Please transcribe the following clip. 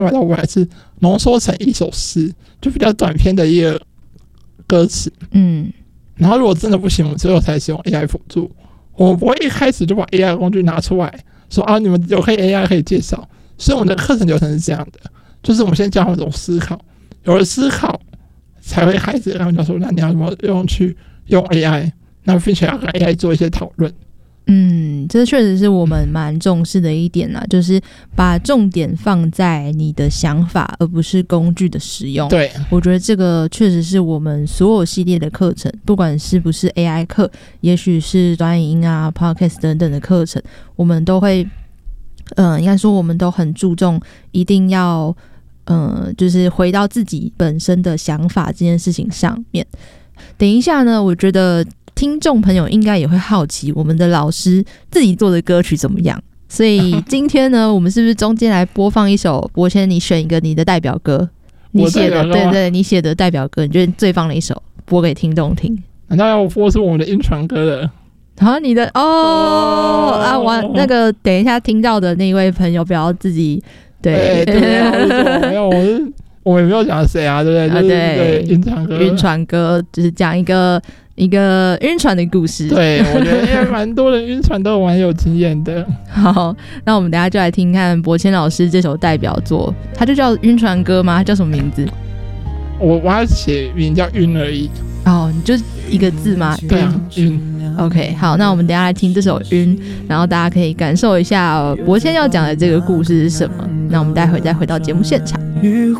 到我还是浓缩成一首诗，就比较短篇的一个歌词。然后如果真的不行，我们最后才使用 AI 辅助。我们不会一开始就把 AI 工具拿出来说你们有可以 AI 可以介绍。所以我们的课程流程是这样的，就是我们先教他们怎么思考，有了思考才会开始让他们讲说，那你要怎么用 AI， 那并且要跟 AI 做一些讨论。 这确实是我们蛮重视的一点啦，就是把重点放在你的想法，而不是工具的使用。 对， 我觉得这个确实是我们所有系列的课程，不管是不是 AI 课，也许是短影音啊、Podcast 等等的课程，我们都会，应该说我们都很注重，一定要，就是回到自己本身的想法这件事情上面。等一下呢，我觉得听众朋友应该也会好奇我们的老师自己做的歌曲怎么样，所以今天呢我们是不是中间来播放一首伯谦，你选一个你的代表歌，你写的，对，你写的代表歌，你觉得最棒的一首播给听众听。 难道要我播出我们的晕船歌了？ 你的我那个等一下听到的那位朋友不要自己对没有，我也没有讲谁啊，对不对？对，晕船歌就是讲一个晕船的故事。 对，我觉得因为蛮多人晕船都蛮有经验的。 好，那我们等一下就来听看伯谦老师这首代表作，它就叫晕船歌吗？它叫什么名字？ 我要写名叫晕而已。 你就一个字吗？ 对啊，晕。 OK， 好，那我们等一下来听这首晕，然后大家可以感受一下伯谦要讲的这个故事是什么。那我们待会再回到节目现场。 余